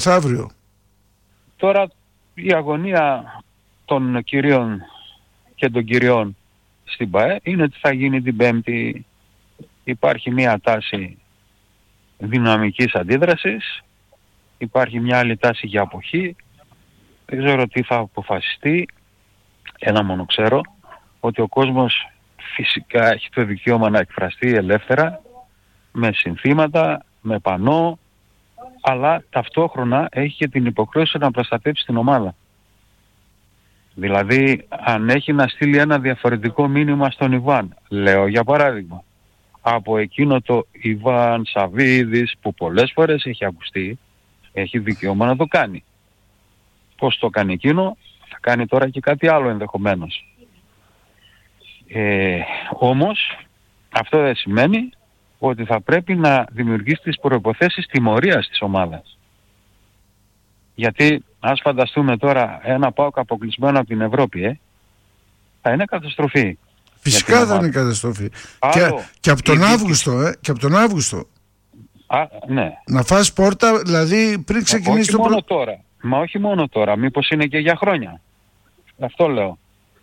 αύριο. Τώρα η αγωνία των κυρίων και των κυριών στην ΠΑΕ είναι ότι θα γίνει την Πέμπτη. Υπάρχει μια τάση δυναμικής αντίδρασης, υπάρχει μια άλλη τάση για αποχή. Δεν ξέρω τι θα αποφασιστεί. Ένα μόνο ξέρω, ότι ο κόσμος φυσικά έχει το δικαίωμα να εκφραστεί ελεύθερα, με συνθήματα, με πανό, αλλά ταυτόχρονα έχει και την υποχρέωση να προστατεύσει την ομάδα. Δηλαδή, αν έχει να στείλει ένα διαφορετικό μήνυμα στον Ιβάν, λέω για παράδειγμα, από εκείνο το Ιβάν Σαββίδης που πολλές φορές έχει ακουστεί, έχει δικαίωμα να το κάνει. Πώς το κάνει εκείνο, θα κάνει τώρα και κάτι άλλο ενδεχομένως. Όμως, αυτό δεν σημαίνει ότι θα πρέπει να δημιουργήσει τις προϋποθέσεις τιμωρίας της ομάδας. Γιατί ας φανταστούμε τώρα ένα ΠΑΟΚ αποκλεισμένο από την Ευρώπη, θα είναι καταστροφή. Φυσικά θα είναι καταστροφή. Και από τον Αύγουστο, ναι. Να φας πόρτα, δηλαδή πριν ξεκινήσει Μα όχι μόνο τώρα, μήπως είναι και για χρόνια. Αυτό λέω.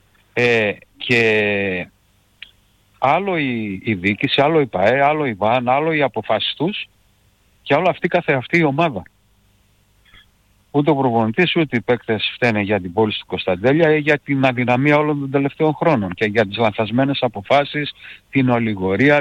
Και άλλο η διοίκηση, άλλο η ΠΑΕ, άλλο η ΒΑΝ, άλλο οι αποφάσεις τους και άλλο αυτή καθεαυτή η ομάδα. Ούτε ο προπονητής ούτε οι παίκτες φταίνε για την πώληση του Κωνσταντέλια ή για την αδυναμία όλων των τελευταίων χρόνων και για τις λανθασμένες αποφάσεις, την ολιγορία,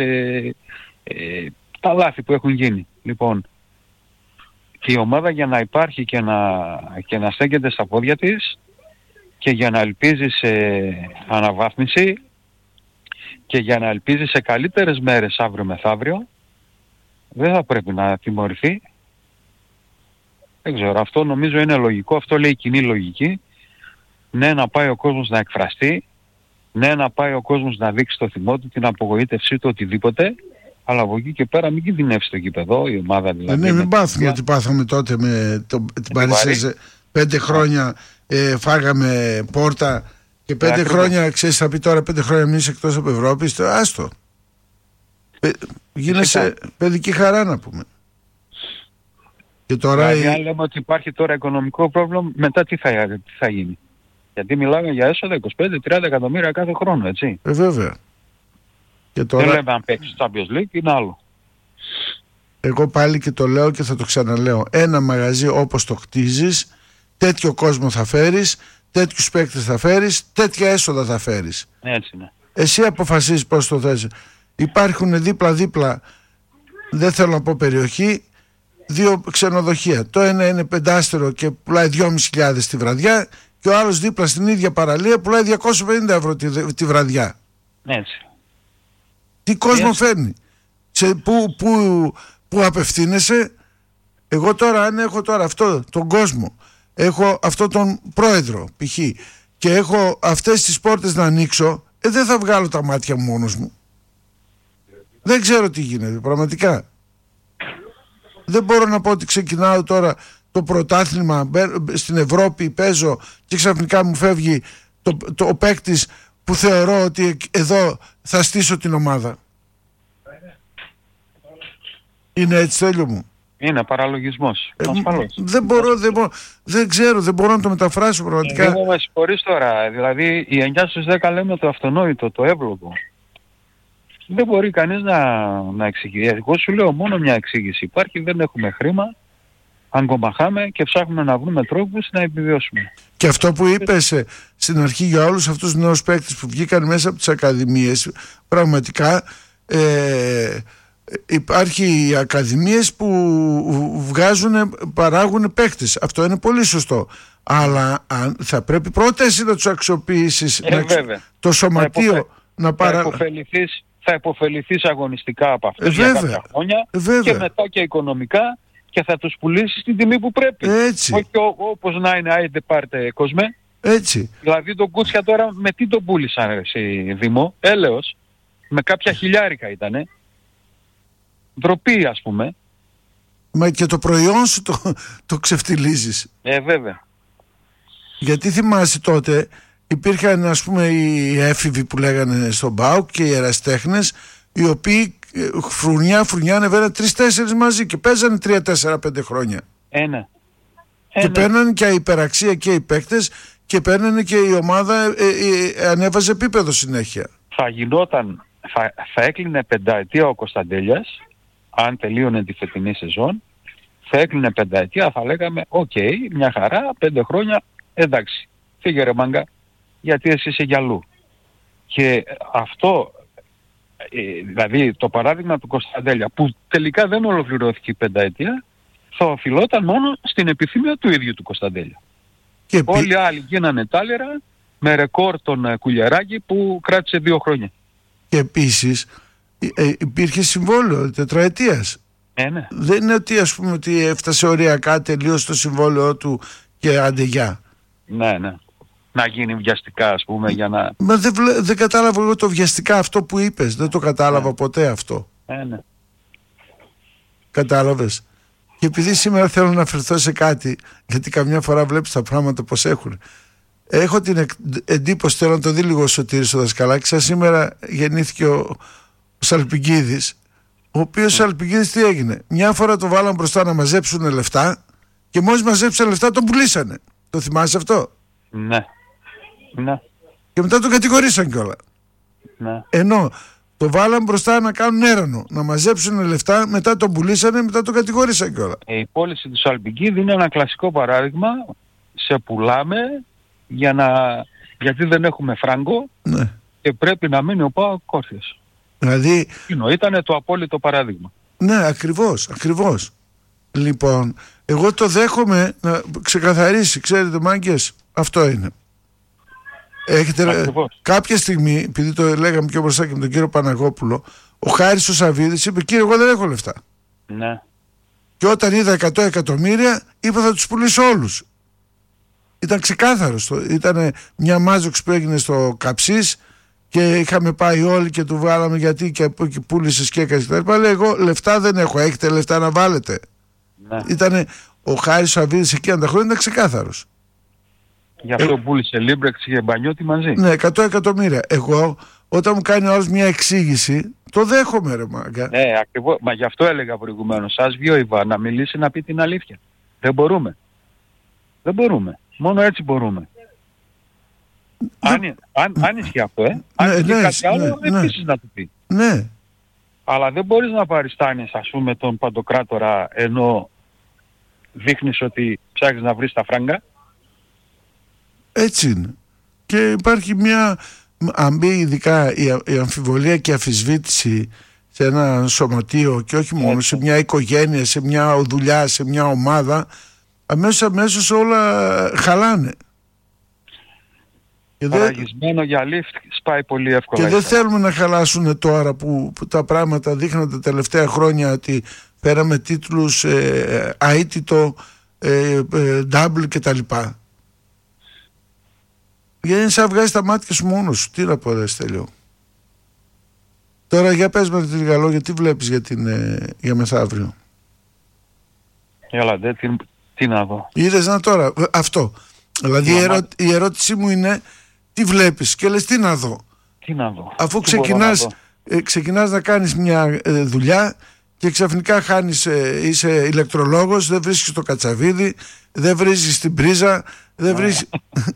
τα λάθη που έχουν γίνει. Λοιπόν, η ομάδα για να υπάρχει και να στέκεται στα πόδια της και για να ελπίζει σε αναβάθμιση και για να ελπίζει σε καλύτερες μέρες αύριο μεθαύριο, δεν θα πρέπει να τιμωρηθεί. Δεν ξέρω, αυτό νομίζω είναι λογικό, αυτό λέει η κοινή λογική. Ναι, να πάει ο κόσμος να εκφραστεί, ναι, να πάει ο κόσμος να δείξει το θυμό του, την απογοήτευσή του, οτιδήποτε, αλλά από εκεί και πέρα μην κινδυνεύσει το γήπεδο, η ομάδα δηλαδή. Ναι, μην πάθουμε ότι πάθαμε τότε με την Παρίσι. 5 χρόνια φάγαμε πόρτα και 5 χρόνια, ξέρεις, θα πει τώρα 5 χρόνια μην είσαι εκτός από Ευρώπη, άστο. Γίνεσαι παιδική χαρά να πούμε. Και τώρα δηλαδή, αν λέμε ότι υπάρχει τώρα οικονομικό πρόβλημα, μετά τι θα γίνει? Γιατί μιλάμε για έσοδα 25-30 εκατομμύρια κάθε χρόνο, έτσι. Βέβαια. Και τώρα... Δεν λέμε αν παίξεις Champions League, είναι άλλο. Εγώ πάλι και το λέω και θα το ξαναλέω. Ένα μαγαζί όπως το χτίζεις, τέτοιο κόσμο θα φέρεις, τέτοιους παίκτες θα φέρεις, τέτοια έσοδα θα φέρεις. Έτσι είναι. Εσύ αποφασίζεις πώς το θες. Υπάρχουν δίπλα-δίπλα, δεν θέλω να πω περιοχή, 2 ξενοδοχεία. Το ένα είναι 5άστερο και πουλάει 2.500 τη βραδιά και ο άλλος δίπλα στην ίδια παραλία πουλάει 250 ευρώ τη βραδιά. Έτσι. Τι κόσμο φέρνει? Πού απευθύνεσαι? Εγώ τώρα, αν έχω τώρα αυτό τον κόσμο, έχω αυτό τον πρόεδρο π.χ. και έχω αυτές τις πόρτες να ανοίξω, δεν θα βγάλω τα μάτια μου μόνος μου. Δεν ξέρω τι γίνεται πραγματικά. Δεν μπορώ να πω ότι ξεκινάω τώρα το πρωτάθλημα στην Ευρώπη, παίζω και ξαφνικά μου φεύγει ο παίκτης που θεωρώ ότι εδώ θα στήσω την ομάδα. Είναι έτσι, Τέλειο μου? Είναι παραλογισμός. Δεν ξέρω, δεν μπορώ να το μεταφράσω πραγματικά. Εγώ με συγχωρείς τώρα, δηλαδή οι 9 στους 10 λέμε το αυτονόητο, το εύλογο. Δεν μπορεί κανείς να εξηγήσει. Εγώ σου λέω μόνο μια εξήγηση υπάρχει: δεν έχουμε χρήμα, αγκομαχάμε και ψάχνουμε να βρούμε τρόπους να επιβιώσουμε. Και αυτό που είπες στην αρχή για όλους αυτούς τους νέους παίκτες που βγήκαν μέσα από τις ακαδημίες, πραγματικά υπάρχει οι ακαδημίες που παράγουν παίκτες. Αυτό είναι πολύ σωστό. Αλλά θα πρέπει πρώτα εσύ να τους αξιοποιήσεις, το σωματείο να θα υποφεληθείς αγωνιστικά από αυτό για κάποια χρόνια και μετά και οικονομικά και θα τους πουλήσεις στην τιμή που πρέπει. Έτσι. Όχι όπως να είναι, άιντε πάρτε κόσμε. Έτσι. Δηλαδή τον Κούτσια τώρα με τι τον πούλησαν εσύ Δήμο? Έλεος. Με κάποια χιλιάρικα ήτανε. Ντροπή ας πούμε. Μα και το προϊόν σου το ξεφτιλίζεις. Βέβαια. Γιατί θυμάσαι τότε υπήρχαν ας πούμε οι έφηβοι που λέγανε στον ΠΑΟΚ και οι ερασιτέχνες, οι οποίοι φρουνιά ανεβαίναν 3-4 μαζί και παίζανε 3-4-5 χρόνια. Ναι. Και παίρνανε και υπεραξία και οι παίκτες και παίρνανε και η ομάδα ανέβαζε επίπεδο συνέχεια. Θα έκλεινε πενταετία ο Κωνσταντέλιας, αν τελείωνε τη φετινή σεζόν, θα έκλεινε πενταετία, θα λέγαμε μια χαρά, 5 χρόνια, εντάξει, φύγε ρε μάγκα, γιατί εσύ είσαι για αλλού. Και αυτό, δηλαδή το παράδειγμα του Κωνσταντέλια, που τελικά δεν ολοκληρώθηκε η πενταετία, θα οφειλόταν μόνο στην επιθυμία του ίδιου του Κωνσταντέλια. Και όλοι οι άλλοι γίνανε τάλαιρα με ρεκόρ τον Κουλιαράκη που κράτησε 2 χρόνια. Και επίσης υπήρχε συμβόλαιο τετραετίας. Ναι. Δεν είναι ότι ας πούμε ότι έφτασε οριακά, τελείωσε το συμβόλαιό του και άντε γεια. Ναι. Να γίνει βιαστικά ας πούμε για να... Μα δεν κατάλαβα εγώ το βιαστικά αυτό που είπες. Δεν το κατάλαβα ποτέ αυτό. Ναι. Κατάλαβες. Και επειδή σήμερα θέλω να αφαιρθώ σε κάτι, γιατί καμιά φορά βλέπεις τα πράγματα πως έχουν. Έχω την εντύπωση, θέλω να το δει λίγο ο Σωτήρης ο Δασκαλάκης. Σαν σήμερα γεννήθηκε ο Σαλπικίδης, ο οποίος Σαλπικίδης τι έγινε? Μια φορά το βάλαν μπροστά να μαζέψουν λεφτά και μόλις μαζέψαν λεφτά τον πουλήσανε. Το θυμάσαι αυτό? Ναι. Και μετά τον κατηγορήσαν κιόλα. Ναι. Ενώ το βάλαν μπροστά να κάνουν έρανο, να μαζέψουν λεφτά, μετά τον πουλήσανε, μετά τον κατηγορήσαν κιόλα. Η πώληση του Σαλπικίδη είναι ένα κλασικό παράδειγμα. Σε πουλάμε γιατί δεν έχουμε φράγκο, ναι, και πρέπει να μείνει ο ΠΑΟΚ όρθιος. Δηλαδή... Ήταν το απόλυτο παράδειγμα. Ναι, ακριβώς. Λοιπόν, εγώ το δέχομαι να ξεκαθαρίσει, ξέρετε μάγκες, αυτό είναι. Έχετε κάποια στιγμή, επειδή το λέγαμε πιο μπροστά και με τον κύριο Παναγόπουλο, ο Χάρης ο Σαββίδης είπε: κύριε, εγώ δεν έχω λεφτά. Ναι. Και όταν είδα 100 εκατομμύρια, είπα θα τους πουλήσω όλους. Ήταν ξεκάθαρος. Ήταν μια μάζοξη που έγινε στο Καψής και είχαμε πάει όλοι και του βάλαμε γιατί και πούλησες και έκανες κτλ. Λέει: εγώ λεφτά δεν έχω. Έχετε λεφτά να βάλετε? Ναι. Ήτανε ο Χάρης ο Σαββίδης εκείνα τα χρόνια, ήταν ξεκάθαρος. Γι' αυτό πούλησε Λίμπρεξ και Μπανιώτη μαζί. Ναι, 100 εκατομμύρια. Εγώ, όταν μου κάνει ο άλλος μια εξήγηση, το δέχομαι ρε μάγκα. Ναι, ακριβώς. Μα γι' αυτό έλεγα προηγουμένως. Σας βγει ο Ιβάν να μιλήσει, να πει την αλήθεια. Δεν μπορούμε. Μόνο έτσι μπορούμε. Αν ισχύει αυτό, αν ισχύει κάτι άλλο, επίσης να του πει. Ναι. Αλλά δεν μπορείς να παριστάνεις, ας πούμε, τον Παντοκράτορα ενώ δείχνεις ότι ψάχνεις να βρεις τα φράγκα. Έτσι είναι. Και υπάρχει μια, αν μπει ειδικά η αμφιβολία και η αμφισβήτηση σε ένα σωματείο και όχι μόνο, σε μια οικογένεια, σε μια δουλειά, σε μια ομάδα, αμέσως όλα χαλάνε. Παραγισμένο για λιφτ σπάει πολύ εύκολα. Και δεν θέλουμε να χαλάσουν τώρα που τα πράγματα δείχνουν τα τελευταία χρόνια ότι πέραμε τίτλους αίτητο, double κτλ. Γιατί είναι σαν βγάζει τα μάτια σου μόνος σου. Τι να πω, ρε Στέλιο. Τώρα για πες με την λίγα λόγια, τι βλέπεις για μεθαύριο? Έλα, τι να δω. Είδες να τώρα, αυτό. Δηλαδή η ερώτησή μου είναι τι βλέπεις και λες τι να δω. Τι να δω. Αφού ξεκινάς να κάνεις μια δουλειά και ξαφνικά είσαι ηλεκτρολόγος, δεν βρίσκεις το Κατσαβίδι, δεν βρίσκεις την πρίζα, δεν βρίσκεις...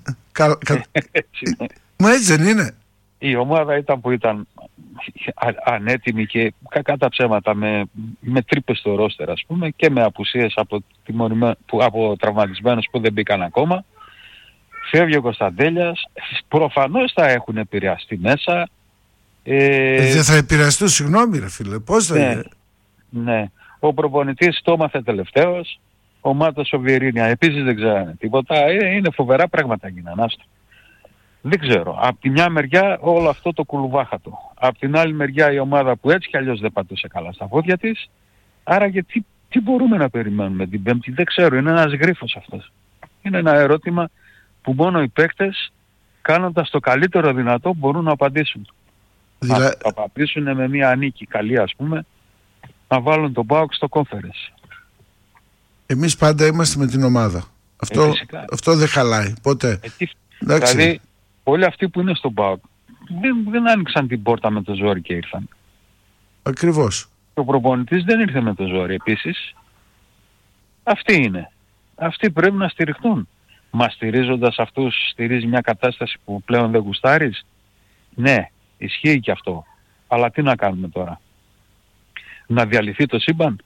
Μα έτσι δεν είναι? Η ομάδα που ήταν ανέτοιμη και κακά τα ψέματα με τρύπες στο ρόστερ, ας πούμε, και με απουσίες από τραυματισμένους που δεν μπήκαν ακόμα. Φεύγει ο Κωνσταντέλιας, προφανώς θα έχουν επηρεαστεί μέσα. Δεν θα επηρεαστούν, συγγνώμη ρε φίλε, πώς θα είναι? Ναι, ο προπονητής το έμαθε τελευταίος, ο Μάτος ο Βιερίνια επίσης δεν ξέρανε τίποτα, είναι φοβερά πράγματα γίνανε, άστο. Δεν ξέρω, απ' τη μια μεριά όλο αυτό το κουλουβάχατο, απ' την άλλη μεριά η ομάδα που έτσι κι αλλιώς δεν πατούσε καλά στα πόδια της, άρα γιατί τι μπορούμε να περιμένουμε την Πέμπτη, δεν ξέρω, είναι ένας γρίφος αυτός. Είναι ένα ερώτημα που μόνο οι παίκτες, κάνοντας το καλύτερο δυνατό, μπορούν να απαντήσουν. Να απαντήσουν με μια νίκη καλή, ας πούμε, να βάλουν τον ΠΑΟΚ στο conference. Εμείς πάντα είμαστε με την ομάδα. Αυτό δεν χαλάει ποτέ. Δηλαδή όλοι αυτοί που είναι στον ΠΑΟΚ δεν άνοιξαν την πόρτα με το ζόρι και ήρθαν. Ακριβώς. Ο προπονητής δεν ήρθε με το ζόρι επίσης. Αυτοί είναι. Αυτοί πρέπει να στηριχτούν. Μα στηρίζοντας αυτούς στηρίζει μια κατάσταση που πλέον δεν γουστάρεις. Ναι, ισχύει και αυτό. Αλλά τι να κάνουμε τώρα? Να διαλυθεί το σύμπαν?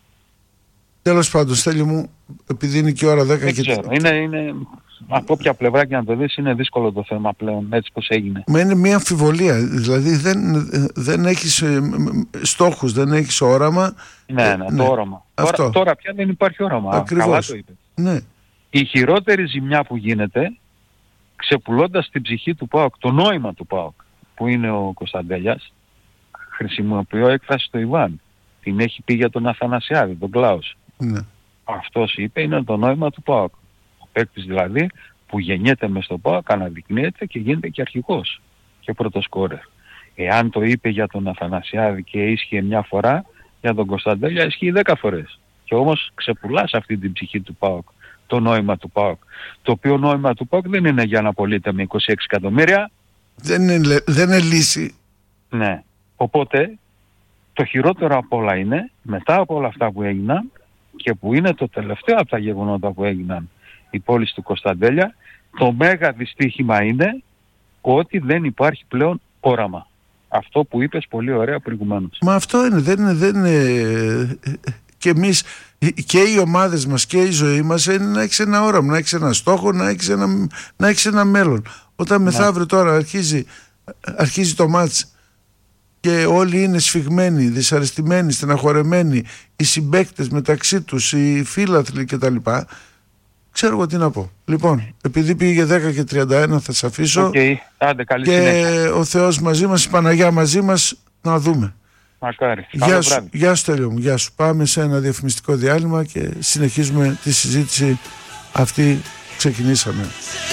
Τέλος πάντων, Στέλιο μου, επειδή είναι και η ώρα 10 δεν και... ξέρω. Είναι, από όποια πλευρά και να το δεις, είναι δύσκολο το θέμα πλέον, έτσι πως έγινε. Μα είναι μια αμφιβολία. Δηλαδή δεν έχεις στόχους, δεν έχεις όραμα. Ναι, το όραμα. Τώρα πια δεν υπάρχει όραμα. Ακριβώς. Καλά το είπε. Ναι. Η χειρότερη ζημιά που γίνεται, ξεπουλώντας την ψυχή του ΠΑΟΚ, το νόημα του ΠΑΟΚ, που είναι ο Κωνσταντέλιας, χρησιμοποιώ έκφραση του Ιβάν. Την έχει πει για τον Αθανασιάδη, τον Κλάους. Ναι. Αυτός είπε είναι το νόημα του ΠΑΟΚ. Ο παίκτης δηλαδή που γεννιέται μες στο ΠΑΟΚ, αναδεικνύεται και γίνεται και αρχηγός και πρώτος σκόρερ. Εάν το είπε για τον Αθανασιάδη και ίσχυε μια φορά, για τον Κωνσταντέλια ισχύει 10 φορές. Και όμως ξεπουλάς αυτή την ψυχή του ΠΑΟΚ, το νόημα του ΠΑΟΚ. Το οποίο νόημα του ΠΑΟΚ δεν είναι για να πωλείται με 26 εκατομμύρια. Δεν είναι λύση. Ναι. Οπότε το χειρότερο απ' όλα είναι, μετά από όλα αυτά που έγιναν και που είναι το τελευταίο από τα γεγονότα που έγιναν, η πώληση του Κωνσταντέλια, το μέγα δυστύχημα είναι ότι δεν υπάρχει πλέον όραμα. Αυτό που είπες πολύ ωραία προηγουμένως. Μα αυτό είναι, δεν είναι... Και εμείς και οι ομάδες μας και η ζωή μας είναι να έχεις ένα όραμα, να έχεις ένα στόχο, να έχεις ένα μέλλον. Όταν μεθαύριο τώρα αρχίζει το μάτς και όλοι είναι σφιγμένοι, δυσαρεστημένοι, στεναχωρεμένοι, οι συμπαίκτες μεταξύ τους, οι φίλαθλοι κτλ. Ξέρω εγώ τι να πω. Λοιπόν, επειδή πήγε 10 και 31 θα σε αφήσω. Άντε, καλή και συνέχεια. Ο Θεός μαζί μας, η Παναγιά μαζί μας, να δούμε. Μακάρι. Γεια σου Τέλειο μου, γεια σου. Πάμε σε ένα διαφημιστικό διάλειμμα και συνεχίζουμε τη συζήτηση αυτή που ξεκινήσαμε.